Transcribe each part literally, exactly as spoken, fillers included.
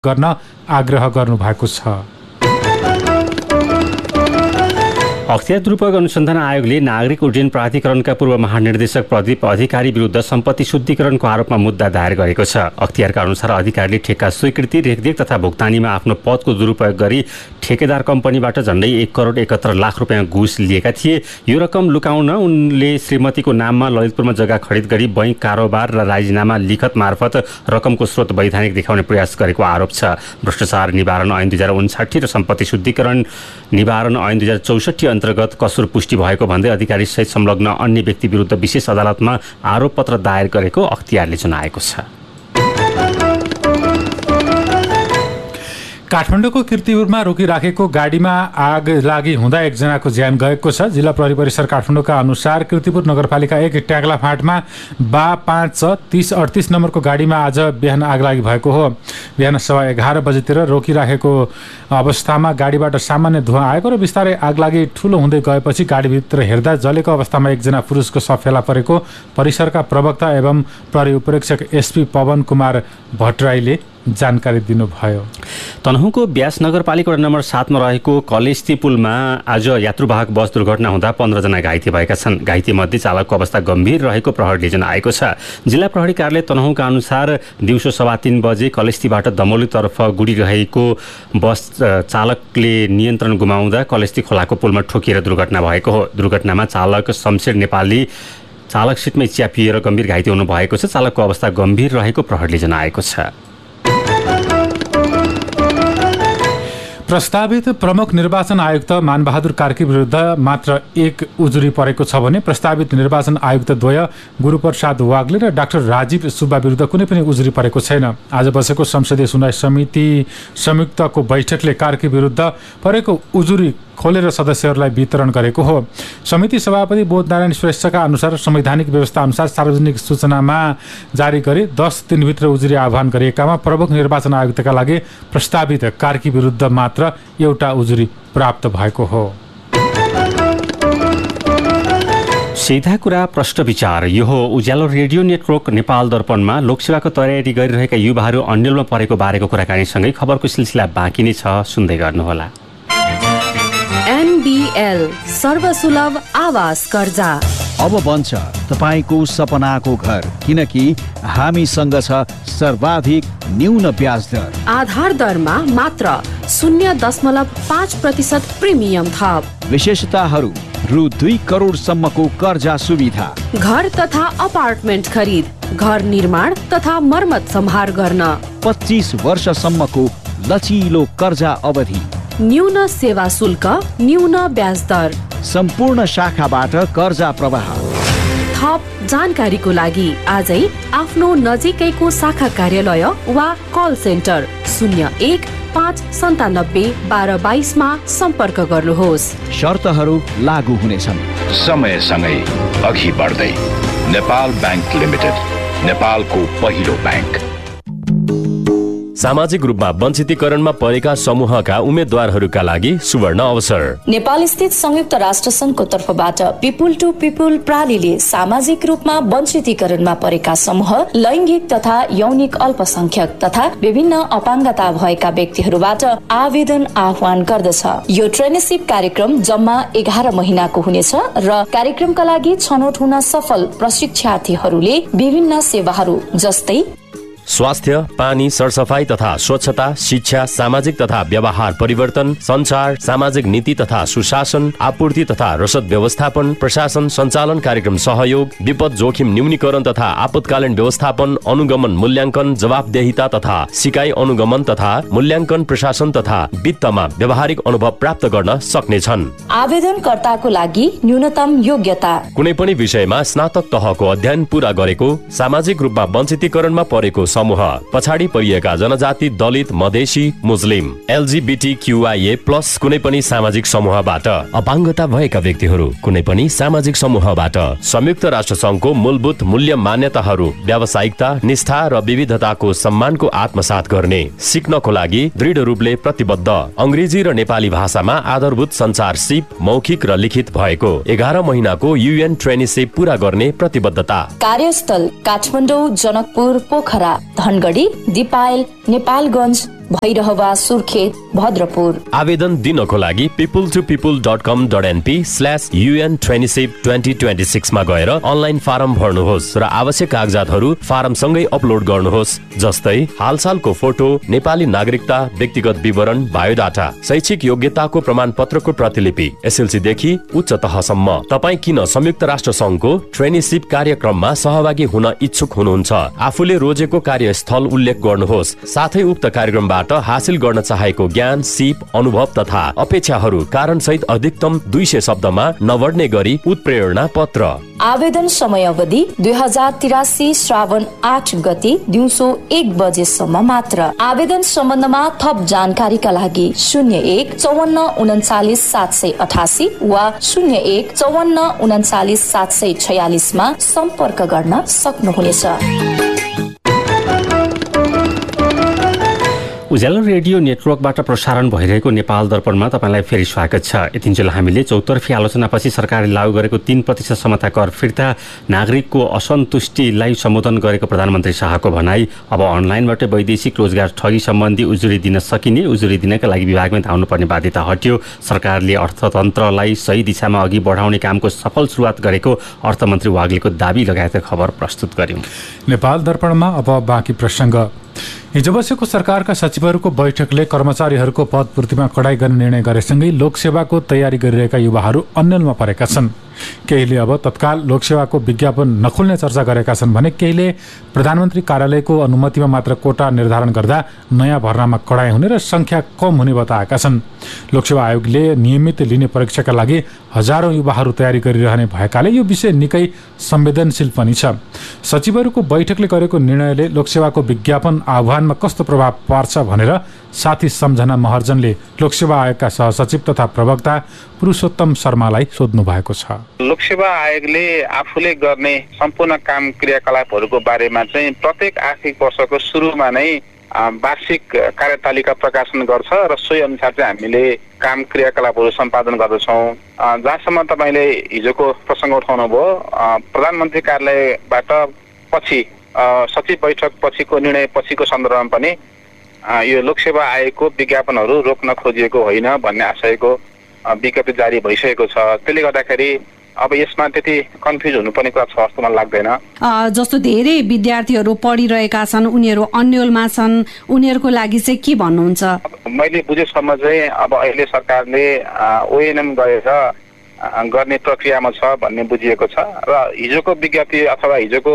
गर्न आग्रह गर्नुभएको छ। अख्तियार दुरुपयोग अनुसन्धान आयोगले नागरिक उड्डयन प्राधिकरणका पूर्व महानिर्देशक प्रदीप अधिकारी विरुद्ध सम्पत्ति शुद्धिकरणको आरोपमा मुद्दा दायर गरेको छ। अख्तियारका अनुसार अधिकारीले ठेक्का स्वीकृति, रेखदेख तथा भुक्तानीमा आफ्नो पदको दुरुपयोग गरी ठेकेदार कम्पनीबाट झण्डै एक करोड एकहत्तर लाख रुपियाँ घुस लिएका थिए। यो रकम लुकाउन उनले श्रीमतीको नाममा ललितपुरमा जग्गा खरिद गरी बैंक कारोबार र राजीनामा लिखत मार्फत रकमको स्रोत वैधानिक देखाउने प्रयास गरेको आरोप छ। भ्रष्टाचार निवारण ऐन दुई हजार उन्साठी र सम्पत्ति शुद्धिकरण निवारण ऐन दुई हजार चौसठी अन्तर्गत कसुर पुष्टि भएको भन्दै अधिकारी सहित संलग्न अन्य व्यक्ति विरुद्ध विशेष अदालतमा आरोप पत्र दायर गरेको अख्तियारले जनाएको छ। काठमाडौँको कीर्तिपुरमा रोकिराखेको गाडीमा आग लागि हुँदा एकजनाको ज्यान गएको छ। जिल्ला प्रहरी परिसर काठमाडौँका अनुसार कीर्तिपुर नगरपालिका एक ट्याग्ला फाँटमा बा पाँच छ तीस अडतिस नम्बरको गाडीमा आज बिहान आग लागि भएको हो। बिहान सवा एघार बजेतिर रोकिराखेको अवस्थामा गाडीबाट सामान्य धुवा आएको र बिस्तारै आग लागि ठुलो हुँदै गएपछि गाडीभित्र हेर्दा जलेको अवस्थामा एकजना पुरुषको शव फेला परेको परिसरका प्रवक्ता एवं प्रहरी उपरीक्षक एसपी पवन कुमार भट्टराईले जानकारी दिनुभयो। तनहुँको ब्यास नगरपालिका नम्बर सातमा रहेको कलेस्ती पुलमा आज यात्रुवाहक बस दुर्घटना हुँदा पन्ध्रजना घाइते भएका छन्। घाइते मध्ये चालकको अवस्था गम्भीर रहेको प्रहरीले जनाएको छ। जिल्ला प्रहरी कार्यालय तनहुँका अनुसार दिउँसो सवा तीन बजे कलेस्तीबाट दमौलीतर्फ गुडिरहेको बस चालकले नियन्त्रण गुमाउँदा कलेस्ती खोलाको पुलमा ठोकिएर दुर्घटना भएको हो। दुर्घटनामा चालक शमशेर नेपाली चालक सिटमै च्यापिएर गम्भीर घाइते हुनुभएको छ। चालकको अवस्था गम्भीर रहेको प्रहरीले जनाएको छ। प्रस्तावित प्रमुख निर्वाचन आयुक्त मानबहादुर कार्की विरुद्ध मात्र एक उजुरी परेको छ भने प्रस्तावित निर्वाचन आयुक्त द्वय गुरुप्रसाद वाग्ले र डाक्टर राजीव सुब्बा विरुद्ध कुनै पनि उजुरी परेको छैन। आज बसेको संसदीय सुनवाई समिति संयुक्तको बैठकले कार्की विरुद्ध परेको उजुरी खोलेर सदस्यहरूलाई वितरण गरेको हो। समिति सभापति बोधनारायण श्रेष्ठका अनुसार संवैधानिक व्यवस्था अनुसार सार्वजनिक सूचनामा जारी गरी दस दिनभित्र उजुरी आह्वान गरिएकामा प्रमुख निर्वाचन आयुक्तका लागि प्रस्तावित कार्की विरुद्ध मात्र एउटा उजुरी प्राप्त भएको हो। सीधा कुरा प्रश्न विचार यो हो उज्यालो रेडियो नेटवर्क नेपाल दर्पणमा लोकसेवाको तयारी गरिरहेका युवाहरू अन्यलमा परेको बारेको कुराकानीसँगै खबरको सिलसिला बाँकी नै छ, सुन्दै गर्नुहोला। एनबीएल सर्वसुलभ आवास कर्जा अब बन्छ तपाईको सपनाको घर, किनकि हामीसँग छ सर्वाधिक न्यून ब्याज दर। आधार दरमा मात्र शून्य दशमलव पाँच प्रतिशत प्रिमियम थप। विशेषताहरू रु दुई करोडसम्मको कर्जा सुविधा। घर तथा अपार्टमेन्ट खरिद, घर निर्माण तथा मर्मत सम्हार गर्न। पच्चीस वर्षसम्मको लचिलो कर्जा अवधि। न्यून सेवा शुल्क, न्यून ब्याज दर। सम्पूर्ण शाखाबाट कर्जा प्रवाह। थप जानकारीको लागि आजै आफ्नो नजिकैको शाखा कार्यालय वा कल सेन्टर शून्य एक पाँच सन्तानब्बे बाह्र बाइसमा सम्पर्क गर्नुहोस्। शर्तहरू लागू हुनेछन्। समयसँगै अघि बढ्दै नेपाल बैंक लिमिटेड, नेपालको पहिलो बैंक। सामाजिक रूपमा वञ्चितीकरणमा परेका समूहका उम्मेद्वारहरूका लागि सुवर्ण अवसर। नेपाल स्थित संयुक्त राष्ट्र संघको तर्फबाट पिपुल टु पिपुल प्रालीले सामाजिक रूपमा वञ्चितीकरणमा परेका समूह, लैङ्गिक तथा यौनिक अल्पसंख्यक तथा विभिन्न अपाङ्गता भएका व्यक्तिहरूबाट आवेदन आह्वान गर्दछ। यो ट्रेनिसिप कार्यक्रम जम्मा एघार महिनाको हुनेछ र कार्यक्रमका लागि छनौट हुन सफल प्रशिक्षार्थीहरूले विभिन्न सेवाहरू जस्तै स्वास्थ्य, पानी, सरसफाई तथा स्वच्छता, शिक्षा, सामाजिक तथा व्यवहार परिवर्तन, संचार, सामाजिक नीति तथा सुशासन, आपूर्ति तथा रसद व्यवस्थापन, प्रशासन सञ्चालन, कार्यक्रम सहयोग, विपद जोखिम न्यूनीकरण तथा आपतकालीन व्यवस्थापन, अनुगमन मूल्याङ्कन, जवाफदेहिता तथा सिकाइ अनुगमन तथा मूल्याङ्कन, प्रशासन तथा वित्तमा व्यावहारिक अनुभव प्राप्त गर्न सक्नेछन्। आवेदनकर्ताको लागि न्यूनतम योग्यता कुनै पनि विषयमा स्नातक तहको अध्ययन पूरा गरेको, सामाजिक रूपमा वञ्चितीकरणमा परेको समूह, पछाडि परिएका जनजाति, दलित, मधेसी, मुस्लिम, एलजीबीटीक्यूआईए प्लस कुनै पनि सामाजिक समूहबाट, अपाङ्गता भएका व्यक्तिहरू कुनै पनि सामाजिक समूहबाट, संयुक्त राष्ट्र संघको मूलभूत मूल्य मान्यताहरू, व्यावसायिकता, निष्ठा र विविधताको सम्मानको आत्मसात गर्ने, सिक्नको लागि दृढ रूपले प्रतिबद्ध, अंग्रेजी र नेपाली भाषामा आधारभूत संचार सिप मौखिक र लिखित भएको, एघार महिनाको युएन ट्रेनिसिप पूरा गर्ने प्रतिबद्धता। कार्यस्थल काठमाडौँ, जनकपुर, पोखरा, धनगढी, दिपायल, नेपालगञ्ज, भैरहवा सुर्खेत भद्रपुर। आवेदन दिनको लागि people to people dot com dot NP slash UAN traineeship twenty twenty सिक्समा गएर अनलाइन फारम भर्नुहोस् र आवश्यक कागजातहरू फारमसँगै अपलोड गर्नुहोस्, जस्तै हालसालको फोटो, नेपाली नागरिकता, व्यक्तिगत विवरण, बायोडाटा, शैक्षिक योग्यताको प्रमाणपत्रको प्रतिलिपि, एसएलसीदेखि उच्च तहसम्म। तपाईँ किन संयुक्त राष्ट्र संघको ट्रेनिसिप कार्यक्रममा सहभागी हुन इच्छुक हुनुहुन्छ? आफूले रोजेको कार्यस्थल उल्लेख गर्नुहोस्, साथै उक्त कार्यक्रमबाट हासिल गर्न चाहेको ज्ञान, सिप, अनुभव तथा अपेक्षाहरू कारणसहित अधिकतम दुई सय शब्दमा नबढ्ने गरी उत्प्रेरणा पत्र। आवेदन समय अवधि दुई हजार तिरासी श्रावण आठ गति दिउँसो एक बजेसम्म मात्र। आवेदन सम्बन्धमा थप जानकारीका लागि शून्य एक चौवन्न उन्चालिस सात सय अठासी वा शून्य एक चौवन्न उन्चालिस सात सय छयालिसमा सम्पर्क गर्न सक्नुहुनेछ। उज्यालो रेडियो नेटवर्कबाट प्रसारण भइरहेको नेपाल दर्पणमा तपाईँलाई फेरि स्वागत छ। यतिन्जेल हामीले चौतर्फी आलोचनापछि सरकारले लागू गरेको तीन प्रतिशत समता कर फिर्ता, नागरिकको असन्तुष्टिलाई सम्बोधन गरेको प्रधानमन्त्री शाहको भनाई, अब अनलाइनबाट वैदेशिक रोजगार ठगी सम्बन्धी उजुरी दिन सकिने, उजुरी दिनका लागि विभागमै धाउनुपर्ने बाध्यता हट्यो, सरकारले अर्थतन्त्रलाई सही दिशामा अघि बढाउने कामको सफल सुरुवात गरेको अर्थमन्त्री वाग्लेको दाबी लगायतका खबर प्रस्तुत गर्यौं। नेपाल दर्पणमा अब बाँकी प्रसङ्ग। हिजो बसेको सरकारका सचिवहरूको बैठकले कर्मचारीहरूको पदपूर्तिमा कडाई गर्ने निर्णय गरेसँगै लोकसेवाको तयारी गरिरहेका युवाहरू अन्यलमा परेका छन्। केहीले अब तत्काल लोकसेवाको विज्ञापन नखोल्ने चर्चा गरेका छन् भने केहीले प्रधानमन्त्री कार्यालयको अनुमतिमा मात्र कोटा निर्धारण गर्दा नयाँ भर्नामा कडाई हुने र संख्या कम हुने बताएका छन्। लोकसेवा आयोगले नियमित लिने परीक्षाका लागि हजारौं युवाहरू तयारी गरिरहने भएकाले यो विषय निकै संवेदनशील पनि छ। सचिवहरूको बैठकले गरेको निर्णयले लोकसेवाको विज्ञापन आह्वानमा कस्तो प्रभाव पार्छ भनेर साथी सम्झना महर्जनले लोकसेवा आयोगका सहसचिव तथा प्रवक्ता पुरुषोत्तम शर्मालाई सोध्नु भएको छ। लोकसेवा आयोगले आफूले गर्ने सम्पूर्ण काम क्रियाकलापहरूको बारेमा चाहिँ प्रत्येक आर्थिक वर्षको सुरुमा नै वार्षिक कार्यतालिका प्रकाशन गर्छ र सोही अनुसार चाहिँ हामीले काम क्रियाकलापहरू सम्पादन गर्दछौँ। जहाँसम्म तपाईँले हिजोको प्रसङ्ग उठाउनु भयो, प्रधानमन्त्री कार्यालयबाट पछि सचिव बैठक पछिको निर्णय पछिको सन्दर्भमा पनि यो लोकसेवा आयोगको विज्ञापनहरू रोक्न खोजिएको होइन भन्ने आशयको विज्ञप्ति जारी भइसकेको छ। त्यसले गर्दाखेरि अब यसमा त्यति कन्फ्युज हुनुपर्ने कुरा छ जस्तो मलाई लाग्दैन। जस्तो धेरै विद्यार्थीहरू पढिरहेका छन्, उनीहरू अन्यलमा छन्, उनीहरूको लागि चाहिँ के भन्नुहुन्छ? मैले बुझेसम्म चाहिँ अब अहिले सरकारले ओएनएम गरेर गर्ने प्रक्रियामा छ भन्ने बुझिएको छ र हिजोको विज्ञप्ति अथवा हिजोको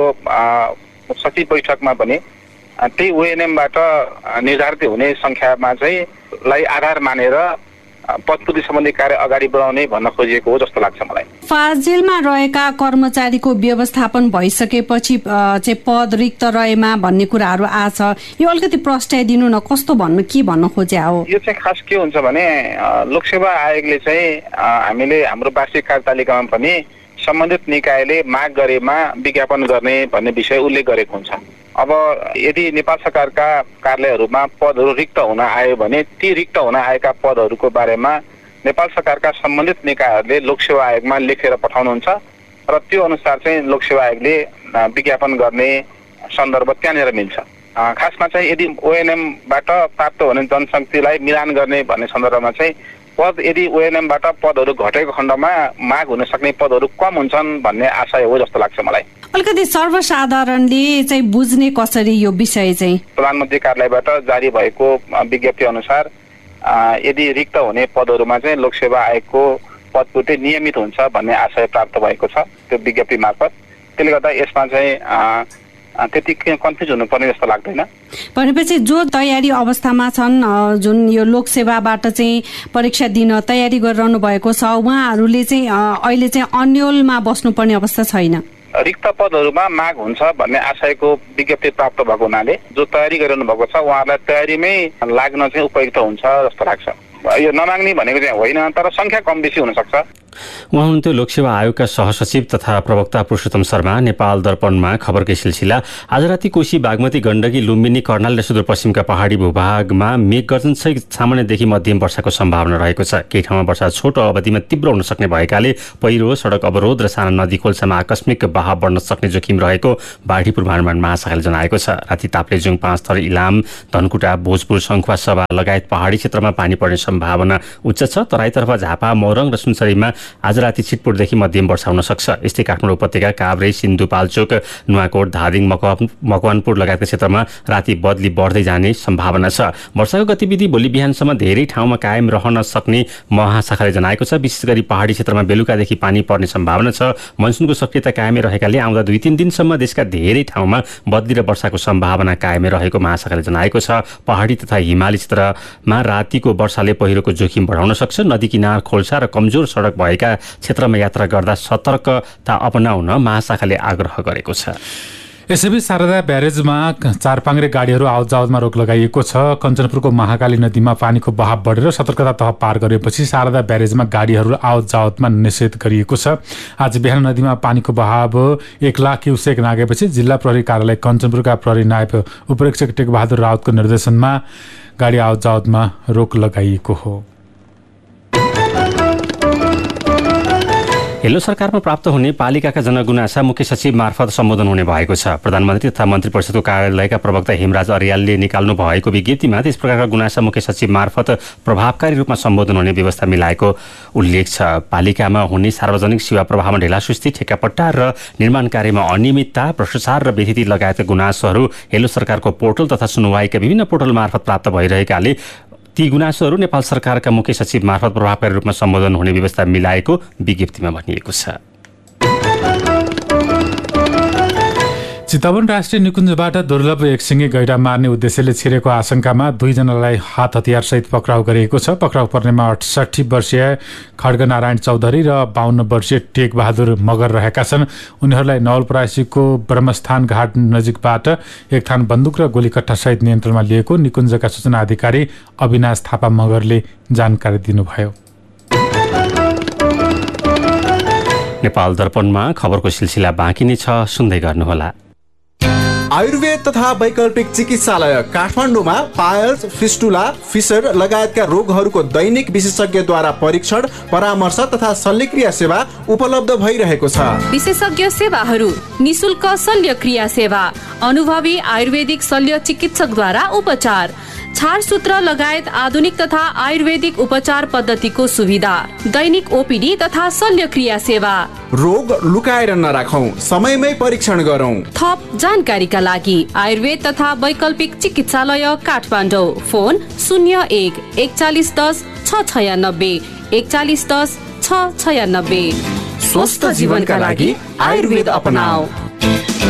सचिव बैठकमा पनि त्यही ओएनएमबाट निर्धारित हुने संख्यामा चाहिँ लाई आधार मानेर पदपूर्ति सम्बन्धी कार्य अगाडि बढाउने भन्न खोजिएको हो जस्तो लाग्छ मलाई। फाजिलमा रहेका कर्मचारीको व्यवस्थापन भइसकेपछि चाहिँ पद रिक्त रहेमा भन्ने कुराहरू आछ, यो अलिकति प्रस्ट्याइदिनु न, कस्तो भन्नु के भन्न खोजे हो? यो चाहिँ खास के हुन्छ भने लोकसेवा आयोगले चाहिँ हामीले हाम्रो वार्षिक कार्यतालिकामा पनि सम्बन्धित निकायले माग गरेमा विज्ञापन गर्ने भन्ने विषय उल्लेख गरेको हुन्छ। अब यदि नेपाल सरकारका कार्यालयहरूमा पदहरू रिक्त हुन आयो भने ती रिक्त हुन आएका पदहरूको बारेमा नेपाल सरकारका सम्बन्धित निकायहरूले लोकसेवा आयोगमा लेखेर पठाउनुहुन्छ र त्यो अनुसार चाहिँ लोकसेवा आयोगले विज्ञापन गर्ने सन्दर्भ त्यहाँनिर मिल्छ। खासमा चाहिँ यदि ओएनएमबाट प्राप्त हुने जनशक्तिलाई मिलान गर्ने भन्ने सन्दर्भमा चाहिँ पद यदि ओएनएमबाट पदहरू घटेको खण्डमा माग हुन सक्ने पदहरू कम हुन्छन् भन्ने आशय हो जस्तो लाग्छ मलाई। अलिकति सर्वसाधारणले चाहिँ बुझ्ने कसरी यो विषय चाहिँ? प्रधानमन्त्री कार्यालयबाट जारी भएको विज्ञप्ति अनुसार यदि रिक्त हुने पदहरूमा चाहिँ लोकसेवा आयोगको पदपूर्ति नियमित हुन्छ भन्ने आशय प्राप्त भएको छ त्यो विज्ञप्ति मार्फत। त्यसले गर्दा यसमा चाहिँ त्यति कन्फ्युज हुनुपर्ने जस्तो लाग्दैन। भनेपछि जो तयारी अवस्थामा छन्, जुन यो लोकसेवाबाट चाहिँ परीक्षा दिन तयारी गरिरहनु भएको छ, उहाँहरूले चाहिँ अहिले चाहिँ अन्यलमा बस्नुपर्ने अवस्था छैन। रिक्त पदहरूमा माग हुन्छ भन्ने आशयको विज्ञप्ति प्राप्त भएको हुनाले जो तयारी गरिरहनु भएको छ उहाँहरूलाई तयारीमै लाग्न चाहिँ उपयुक्त हुन्छ जस्तो लाग्छ। यो नमाग्ने भनेको चाहिँ होइन, तर सङ्ख्या कम बेसी हुनसक्छ। उहाँ हुनुहुन्थ्यो लोकसेवा आयोगका सहसचिव तथा प्रवक्ता पुरुषोत्तम शर्मा। नेपाल दर्पणमा खबरकै सिलसिला। आज राति कोशी, बागमती, गण्डकी, लुम्बिनी, कर्णाली र सुदूरपश्चिमका पहाडी भूभागमा मेघ गर्जनसहित सामान्यदेखि मध्यम वर्षाको सम्भावना रहेको छ। केही ठाउँमा वर्षा छोटो अवधिमा तीव्र हुन सक्ने भएकाले पहिरो, सडक अवरोध र साना नदी खोल्सामा आकस्मिक बहाव बढ्न सक्ने जोखिम रहेको बाढी पूर्वानुमान महाशाखाले जनाएको छ। राति ताप्लेजुङ, पाँचथर, इलाम, धनकुटा, भोजपुर, सङ्खुवा, सभा लगायत पहाडी क्षेत्रमा पानी पर्ने सम्भावना उच्च छ। तराईतर्फ झापा, मोरङ र सुनसरीमा आज राति छिटपुटदेखि मध्यम वर्षा हुन सक्छ। यस्तै काठमाडौँ उपत्यका, काभ्रे, सिन्धुपाल्चोक, नुवाकोट, धादिङ, मकवानपुर लगायतका क्षेत्रमा राति बदली बढ्दै जाने सम्भावना छ। वर्षाको गतिविधि भोलि बिहानसम्म धेरै ठाउँमा कायम रहन सक्ने महाशाखाले जनाएको छ। विशेष गरी पहाडी क्षेत्रमा बेलुकादेखि पानी पर्ने सम्भावना छ। मनसुनको सक्रियता कायमै रहेकाले आउँदा दुई तीन दिनसम्म देशका धेरै ठाउँमा बदली र वर्षाको सम्भावना कायमै रहेको महाशाखाले जनाएको छ। पहाडी तथा हिमाली क्षेत्रमा रातिको वर्षाले पहिरोको जोखिम बढाउन सक्छ। नदी किनार, खोल्सा र कमजोर सडक भएका क्षेत्रमा यात्रा गर्दा सतर्कता अपनाउन महाशाखाले आग्रह गरेको छ। यसैबीच शारदा ब्यारेजमा चारपाङ्ग्रे गाडीहरू आवत जावतमा रोक लगाइएको छ। कञ्चनपुरको महाकाली नदीमा पानीको बहाव बढेर सतर्कता तह पार गरेपछि शारदा ब्यारेजमा गाडीहरू आवत जावतमा निषेध गरिएको छ। आज बिहान नदीमा पानीको बहाव एक लाख क्युसेक नागेपछि जिल्ला प्रहरी कार्यालय कञ्चनपुरका प्रहरी नायब उपरीक्षक टेकबहादुर रावतको निर्देशनमा गाडी आवत जावतमा रोक लगाइएको हो। हेलो सरकारमा प्राप्त हुने पालिकाका जनगुनासा मुख्य सचिव मार्फत सम्बोधन हुने भएको छ। प्रधानमन्त्री तथा मन्त्री परिषदको कार्यालयका प्रवक्ता हेमराज अर्यालले निकाल्नु भएको विज्ञप्तिमा त्यस प्रकारका गुनासा मुख्य सचिव मार्फत प्रभावकारी रूपमा सम्बोधन हुने व्यवस्था मिलाएको उल्लेख छ। पालिकामा हुने सार्वजनिक सेवा प्रवाहमा ढिलासुस्ती, ठेक्कापट्टा र निर्माण कार्यमा अनियमितता, भ्रष्टाचार र बेथिति लगायतका गुनासोहरू हेलो सरकारको पोर्टल तथा सुनवाईका विभिन्न पोर्टल मार्फत प्राप्त भइरहेकाले ती गुनासोहरू नेपाल सरकारका मुख्य सचिव मार्फत प्रभावकारी रूपमा सम्बोधन हुने व्यवस्था मिलाएको विज्ञप्तिमा भनिएको छ। चितवन राष्ट्रिय निकुञ्जबाट दुर्लभ एकसिङे गैडा मार्ने उद्देश्यले छिरेको आशंकामा दुईजनालाई हात हतियारसहित पक्राउ गरिएको छ। पक्राउ पर्नेमा अठसट्ठी वर्षीय खड्गनारायण चौधरी र बाहन्न वर्षीय टेकबहादुर मगर रहेका छन्। उनीहरूलाई नवलपरासीको ब्रह्मस्थान घाट नजिकबाट एक थान बन्दुक र गोलीकट्टासहित नियन्त्रणमा लिएको निकुञ्जका सूचना अधिकारी अविनाश थापा मगरले जानकारी दिनुभयो। नेपाल दर्पणमा खबरको सिलसिला बाँकी नै छ, सुन्दै गर्नुहोला। आयुर्वेद तथा वैकल्पिक चिकित्सालय काठमाडौँमा पायल्स, फिस्टुला, फिसर लगायतका रोगहरूको दैनिक विशेषज्ञद्वारा परीक्षण, परामर्श तथा शल्यक्रिया सेवा उपलब्ध भइरहेको छ। विशेषज्ञ सेवाहरू: निशुल्क शल्यक्रिया सेवा, अनुभवी आयुर्वेदिक शल्य चिकित्सकद्वारा उपचार, छारसूत्र लगायत आधुनिक तथा आयुर्वेदिक उपचार पद्धतिको सुविधा, दैनिक ओपीडी तथा शल्यक्रिया सेवा। रोग लुकाएर नराखौं, समयमै परीक्षण गरौं। थप जानकारीका लागि आयुर्वेद तथा वैकल्पिक चिकित्सालय काठमाडौँ। फोन शून्य एक एकचालिस दस छ छयानब्बे एकचालिस दस छ छयानब्बे। स्वस्थ जीवनका लागि आयुर्वेद अपनाऊ।